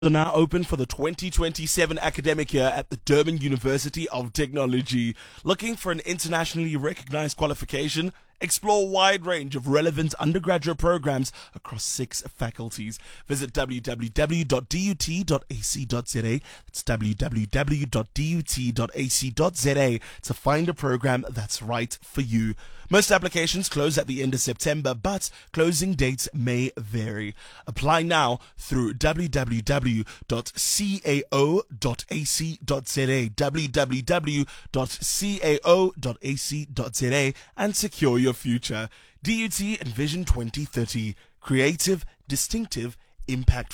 Are now open for the 2027 academic year at the Durban University of Technology. Looking for an internationally recognized qualification? Explore a wide range of relevant undergraduate programs across 6 faculties. Visit www.dut.ac.za. That's www.dut.ac.za to find a program that's right for you. Most applications close at the end of September, but closing dates may vary. Apply now through www.cao.ac.za, www.cao.ac.za, and secure your future. DUT Envision 2030. Creative, distinctive, impact.